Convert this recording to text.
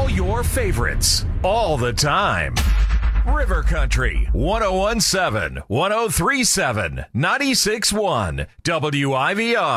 All your favorites, all the time. River Country, 1017, 1037, 96.1, WIVR.